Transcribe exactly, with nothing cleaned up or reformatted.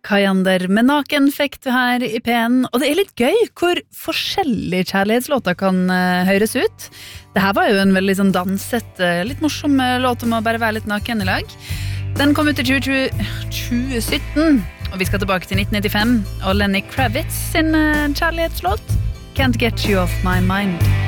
Kajander med naken fikk du her i P N, og det er litt gøy hvor forskjellige kjærlighetslåter kan uh, høres ut. Dette var jo en veldig sånn danset, uh, litt morsom uh, låt om å bare være litt naken i lag. Den kom ut i tjue sytten, og vi skal tilbake til nitten nittifem, og Lenny Kravitz sin uh, kjærlighetslåt Can't Get You Off My Mind.